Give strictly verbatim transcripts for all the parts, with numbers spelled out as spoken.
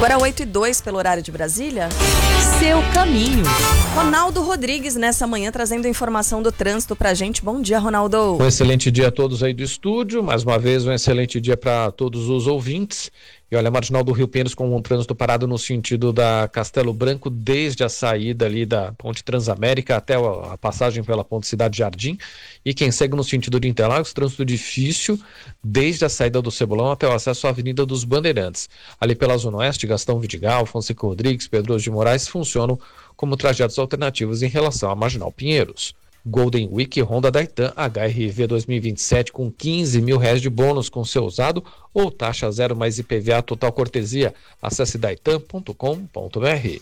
Agora oito e dois pelo horário de Brasília. Seu caminho. Ronaldo Rodrigues nessa manhã trazendo informação do trânsito pra gente. Bom dia, Ronaldo. Um excelente dia a todos aí do estúdio. Mais uma vez um excelente dia para todos os ouvintes. E olha, a Marginal do Rio Pinheiros com um trânsito parado no sentido da Castelo Branco, desde a saída ali da Ponte Transamérica até a passagem pela Ponte Cidade Jardim. E quem segue no sentido de Interlagos, trânsito difícil desde a saída do Cebolão até o acesso à Avenida dos Bandeirantes. Ali pela Zona Oeste, Gastão Vidigal, Fonseca Rodrigues, Pedro de Moraes funcionam como trajetos alternativos em relação à Marginal Pinheiros. Golden Week Honda Daitan H R V dois mil e vinte e sete com quinze mil reais de bônus com seu usado ou taxa zero mais I P V A total cortesia. Acesse daitan ponto com ponto b r.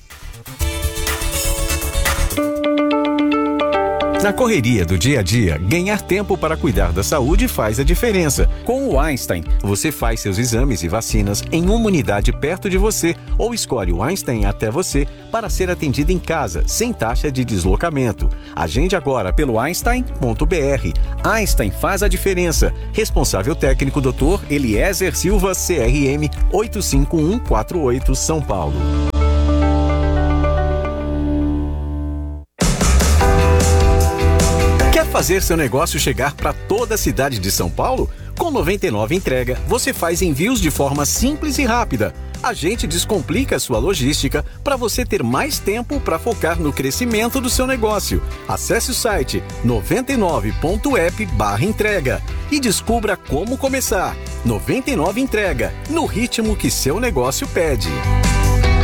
Na correria do dia a dia, ganhar tempo para cuidar da saúde faz a diferença. Com o Einstein, você faz seus exames e vacinas em uma unidade perto de você ou escolhe o Einstein até você para ser atendido em casa, sem taxa de deslocamento. Agende agora pelo einstein ponto b r. Einstein faz a diferença. Responsável técnico doutor Eliezer Silva, C R M oito cinco um quatro oito, São Paulo. Fazer seu negócio chegar para toda a cidade de São Paulo? Com noventa e nove Entrega, você faz envios de forma simples e rápida. A gente descomplica a sua logística para você ter mais tempo para focar no crescimento do seu negócio. Acesse o site noventa e nove ponto app barra entrega e descubra como começar. noventa e nove Entrega, no ritmo que seu negócio pede.